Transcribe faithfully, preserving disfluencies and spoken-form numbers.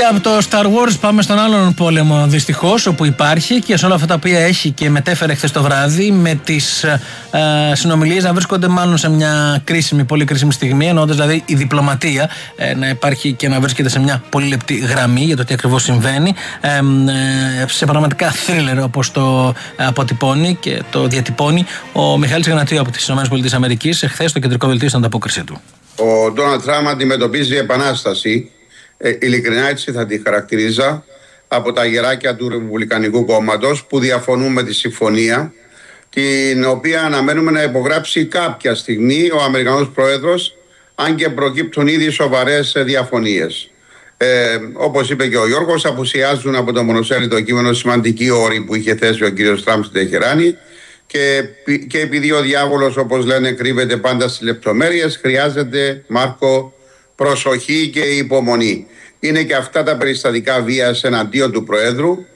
Και από το Star Wars πάμε στον άλλον πόλεμο, δυστυχώς, όπου υπάρχει και σε όλα αυτά τα οποία έχει και μετέφερε χθες το βράδυ, με τις ε, συνομιλίες να βρίσκονται μάλλον σε μια κρίσιμη, πολύ κρίσιμη στιγμή, εννοώντας δηλαδή η διπλωματία ε, να υπάρχει και να βρίσκεται σε μια πολύ λεπτή γραμμή για το τι ακριβώς συμβαίνει, ε, ε, σε πραγματικά θρίλερ, όπως το αποτυπώνει και το διατυπώνει ο Μιχάλης Εγνατίου από τις ΗΠΑ εχθές στο κεντρικό δελτίο στην ανταπόκρισή του. Ο Ντόναλντ Τραμπ αντιμετωπίζει επανάσταση. Ε, ειλικρινά έτσι θα τη χαρακτηρίζα, από τα γεράκια του Ρεπουμπλικανικού Κόμματος που διαφωνούν με τη συμφωνία, την οποία αναμένουμε να υπογράψει κάποια στιγμή ο Αμερικανός Πρόεδρος, αν και προκύπτουν ήδη σοβαρές διαφωνίες. Ε, όπως είπε και ο Γιώργος, απουσιάζουν από το μονοσέλιδο κείμενο σημαντικοί όροι που είχε θέσει ο κύριος Τραμπ στην Τεχεράνη, και, και επειδή ο διάβολος, όπως λένε, κρύβεται πάντα στις λεπτομέρειες, χρειάζεται, Μάρκο, προσοχή και υπομονή. Είναι και αυτά τα περιστατικά βίας εναντίον του Προέδρου